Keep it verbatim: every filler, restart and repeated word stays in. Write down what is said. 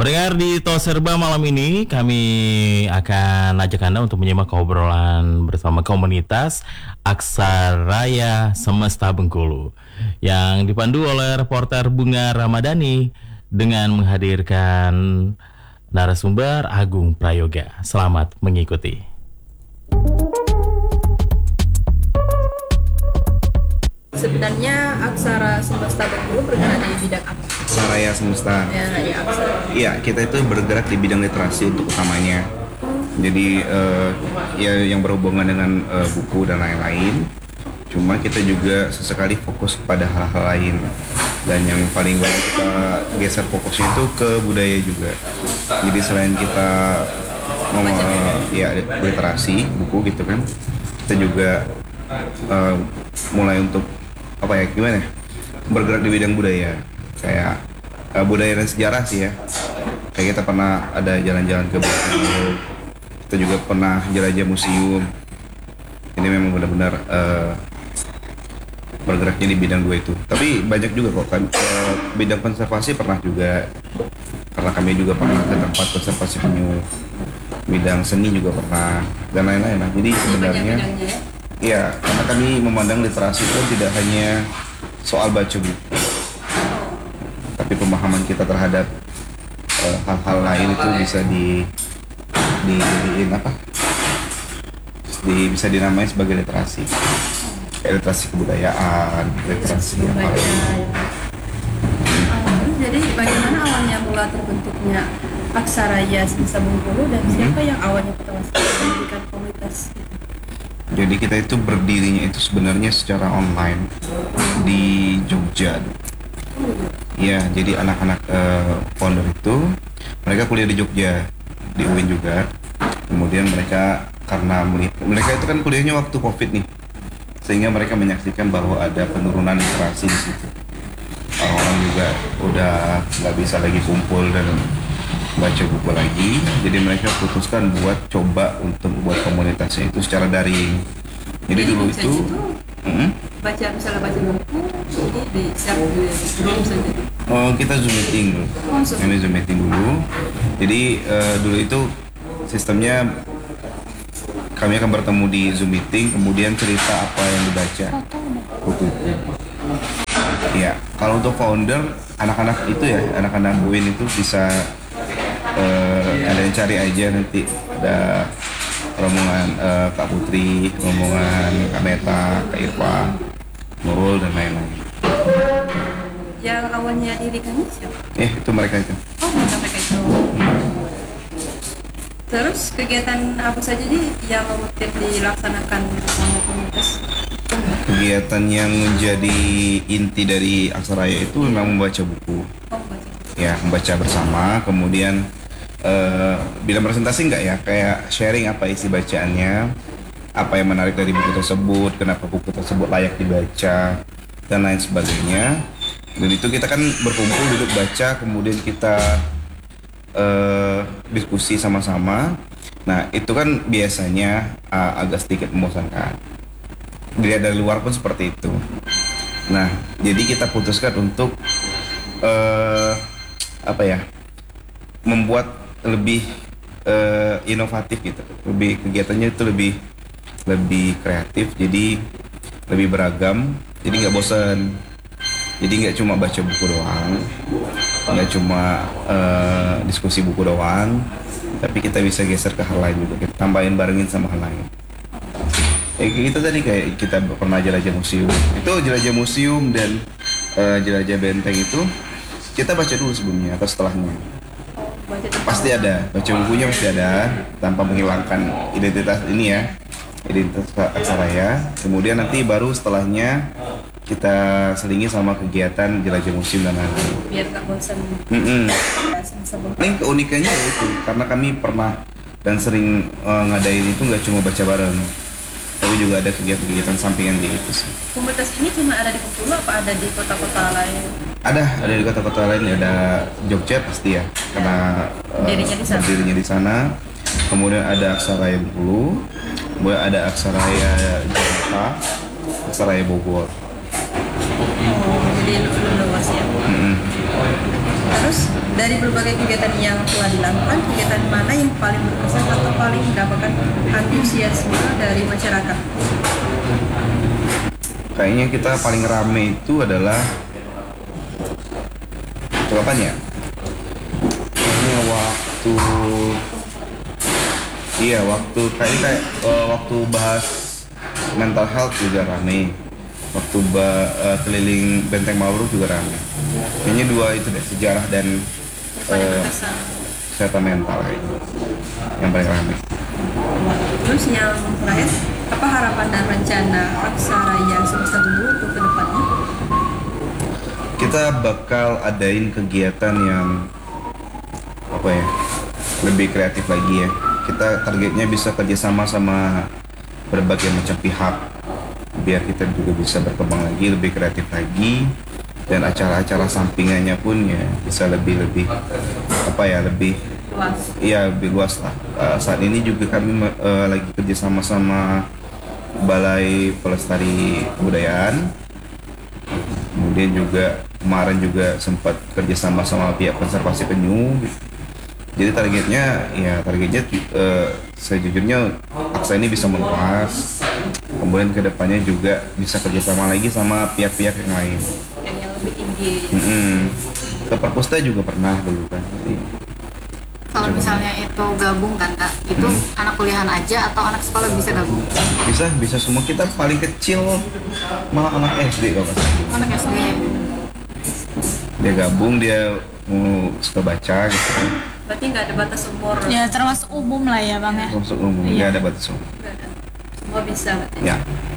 Pendengar di Toserba malam ini kami akan ajak Anda untuk menyimak obrolan bersama komunitas Aksaraya Semesta Bengkulu yang dipandu oleh reporter Bunga Ramadhani dengan menghadirkan narasumber Agung Prayoga. Selamat mengikuti. Sebenarnya Aksara Semesta Bengkulu bergerak di bidang apa? Aksaraya Semesta. Ya, ya Aksara. Iya, kita itu bergerak di bidang literasi untuk utamanya. Jadi uh, ya yang berhubungan dengan uh, buku dan lain-lain. Cuma kita juga sesekali fokus kepada hal-hal lain. Dan yang paling banyak kita geser fokusnya itu ke budaya juga. Jadi selain kita mau uh, ya literasi buku gitu kan, kita juga uh, mulai untuk apa ya gimana ya? Bergerak di bidang budaya kayak uh, budaya dan sejarah sih ya. Kayak kita pernah ada jalan-jalan ke Bengkulu, kita juga pernah jelajah museum. Ini memang benar-benar uh, bergeraknya di bidang dua itu. Tapi banyak juga kok kan uh, bidang konservasi pernah juga, karena kami juga pernah ke tempat konservasi penyu. Bidang seni juga pernah dan lain-lain. Nah, jadi sebenarnya iya, karena kami memandang literasi itu tidak hanya soal baca buku, tapi pemahaman kita terhadap uh, hal-hal lain itu bisa di di, di apa? Di, bisa dinamai sebagai literasi. Kayak literasi kebudayaan, literasi apa lain. Jadi bagaimana awalnya mula terbentuknya Aksaraya Semesta Bengkulu dan siapa yang awalnya pertama sekali mendirikan komunitas? Jadi kita itu berdirinya itu sebenarnya secara online di Jogja. Ya, jadi anak-anak uh, founder itu mereka kuliah di Jogja, di U I N juga. Kemudian mereka karena melihat, mereka itu kan kuliahnya waktu Covid nih, sehingga mereka menyaksikan bahwa ada penurunan literasi di situ. Orang-orang juga udah nggak bisa lagi kumpul dan baca buku lagi, jadi mereka putuskan buat coba untuk buat komunitasnya itu secara daring. Jadi, jadi dulu itu, hmm? baca misalnya baca buku, jadi di share di Zoom saja. Oh, kita Zoom meeting dulu. Oh, so. Kami Zoom meeting dulu. Jadi uh, dulu itu sistemnya kami akan bertemu di Zoom meeting, kemudian cerita apa yang dibaca. Buku. Ya, kalau untuk founder, anak-anak itu ya, anak-anak U I N itu bisa Uh, ada yang cari aja nanti ada rombongan uh, Kak Putri, rombongan Kak Meta, Kak Irfa, Nurul dan lain-lain. Yang awalnya dirikannya siapa? Eh itu mereka itu. Oh mereka mereka itu. Terus kegiatan apa saja nih yang rutin dilaksanakan sama komunitas? Kegiatan yang menjadi inti dari Aksaraya itu memang membaca buku. Oh, membaca. Ya membaca bersama, kemudian Uh, bila presentasi enggak ya, kayak sharing apa isi bacaannya, apa yang menarik dari buku tersebut, kenapa buku tersebut layak dibaca, dan lain sebagainya. Dan itu kita kan berkumpul duduk baca, kemudian kita uh, diskusi sama-sama. Nah itu kan biasanya uh, agak sedikit membosankan. Dilihat dari luar pun seperti itu. Nah jadi kita putuskan untuk uh, apa ya, membuat lebih uh, inovatif gitu, lebih kegiatannya itu lebih lebih kreatif, jadi lebih beragam, jadi nggak bosan, jadi nggak cuma baca buku doang, nggak cuma uh, diskusi buku doang, tapi kita bisa geser ke hal lain juga, kita tambahin barengin sama hal lain. Eh, kita tadi kayak kita pernah jelajah museum, itu jelajah museum dan uh, jelajah benteng itu kita baca dulu sebelumnya atau setelahnya. Pasti ada, baca bukunya pasti ada, tanpa menghilangkan identitas ini ya, identitas Aksaraya. Kemudian nanti baru setelahnya kita selingi sama kegiatan jelajah museum dan lain-lain. Biar nggak bosan. Mm-mm. Ini keunikannya itu, karena kami pernah dan sering uh, ngadain itu nggak cuma baca bareng, tapi juga ada kegiatan-kegiatan sampingan di itu sih. Komunitas ini cuma ada di Bengkulu apa ada di kota-kota lain? Ada, ada di kota-kota lain, ada Jogja pasti ya, karena uh, Dirinya di sana. berdirinya di sana. Kemudian ada Aksaraya Bengkulu, kemudian ada Aksaraya Jakarta, Aksaraya Bogor. Oh, jadi luas ya. Mm-hmm. Terus dari berbagai kegiatan yang telah dilakukan, kegiatan mana yang paling berkesan atau paling mendapatkan antusiasme dari masyarakat? Kayaknya kita paling rame itu adalah waktu kapan ya? Kayaknya waktu iya waktu kayaknya kayak eh, waktu bahas mental health juga rame. Waktu ba, eh, keliling Benteng Mabruk juga rame. Kayaknya dua itu deh, sejarah dan Paling eh, berkesan. kesehatan mental kayaknya yang paling rame. Terus yang terakhir, apa harapan dan rencana Aksaraya Semesta Bengkulu untuk kedepannya? Kita bakal adain kegiatan yang apa ya, lebih kreatif lagi ya. Kita targetnya bisa kerjasama sama berbagai macam pihak biar kita juga bisa berkembang lagi, lebih kreatif lagi, dan acara-acara sampingannya pun ya bisa lebih lebih apa ya lebih Luas. iya lebih luas lah. Uh, saat ini juga kami uh, lagi kerjasama sama Balai Pelestari Kebudayaan. Kemudian juga kemarin juga sempat kerjasama sama pihak konservasi penyu. Jadi targetnya ya targetnya uh, sejujurnya Aksa ini bisa meluas. Kemudian kedepannya juga bisa kerjasama lagi sama pihak-pihak yang lain. Dan yang lebih tinggi. Mm-mm. Ke Perpusta juga pernah dulu kan. Jadi, Kalau misalnya itu gabung kan kak, itu Hmm. anak kuliahan aja atau anak sekolah bisa gabung? bisa bisa semua, kita paling kecil malah anak S D kalau nggak salah. Anak S D. Dia gabung, dia mau suka baca gitu kan. Berarti nggak ada batas umur. Ya termasuk umum lah ya bang ya. Masuk umum, Iya. nggak ada batas umur. Nggak ada. Semua bisa berarti. Ya.